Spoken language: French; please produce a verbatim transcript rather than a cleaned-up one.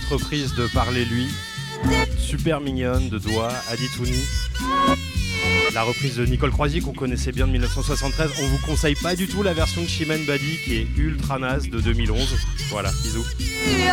petite reprise de Parlez-lui, super mignonne, de Doigt, Aditouni. La reprise de Nicole Croisier qu'on connaissait bien de dix-neuf cent soixante-treize. On vous conseille pas du tout la version de Chimène Badi qui est ultra naze de deux mille onze. Voilà, bisous.